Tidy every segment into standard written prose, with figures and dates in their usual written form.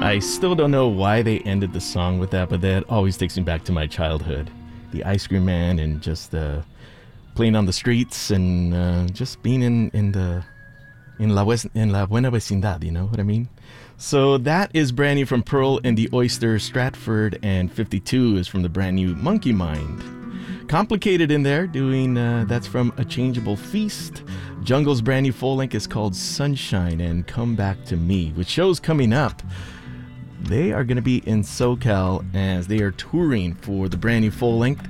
I still don't know why they ended the song with that, but that always takes me back to my childhood. The ice cream man and just playing on the streets and just being in la buena vecindad, you know what I mean? So that is brand new from Pearl and the Oyster Stratford, and 52 is from the brand new Monkey Mind. Complicated in there, doing that's from A Changeable Feast. Jungle's brand new full length is called Sunshine and Come Back to Me, with shows coming up. They are going to be in SoCal as they are touring for the brand new full length.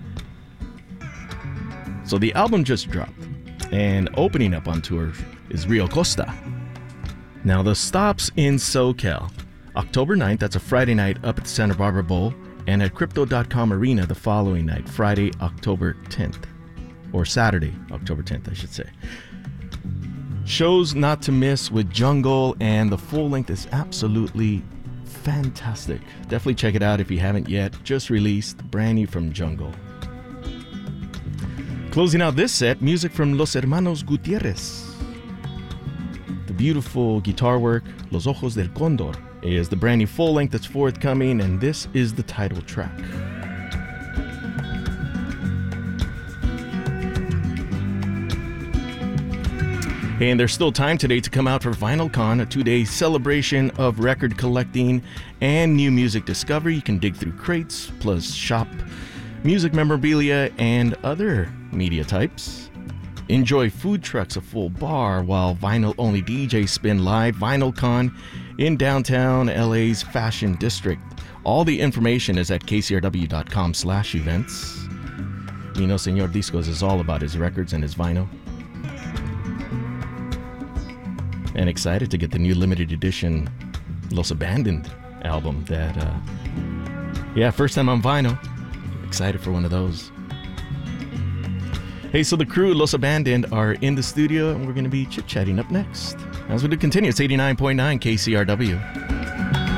So the album just dropped, and opening up on tour is Rio Costa. Now the stops in SoCal, October 9th, that's a Friday night up at the Santa Barbara Bowl, and at Crypto.com Arena the following night, Friday, October 10th. Or Saturday, October 10th, I should say. Shows not to miss with Jungle, and the full length is absolutely fantastic. Definitely check it out if you haven't yet. Just released, brand new from Jungle. Closing out this set, music from Los Hermanos Gutierrez. The beautiful guitar work, Los Ojos del Cóndor, is the brand new full length that's forthcoming, and this is the title track. And there's still time today to come out for VinylCon, a 2-day celebration of record collecting and new music discovery. You can dig through crates, plus shop music memorabilia and other media types. Enjoy food trucks, a full bar, while vinyl-only DJs spin live. VinylCon in downtown LA's Fashion District. All the information is at kcrw.com/events. You know, Señor Discos is all about his records and his vinyl. And excited to get the new limited edition Los Abandoned album that, first time on vinyl. Excited for one of those. Hey, so the crew, Los Abandoned, are in the studio, and we're going to be chit-chatting up next. As we do continue, it's 89.9 KCRW.